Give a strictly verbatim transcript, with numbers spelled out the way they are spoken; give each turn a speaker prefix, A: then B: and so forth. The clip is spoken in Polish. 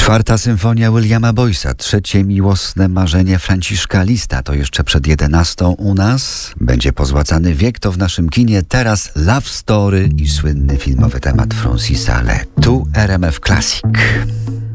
A: Czwarta symfonia Williama Boyce'a, trzecie miłosne marzenie Franciszka Lista. To jeszcze przed jedenastą u nas. Będzie pozłacany wiek, to w naszym kinie. Teraz Love Story i słynny filmowy temat Francisa Le. Tu R M F Classic.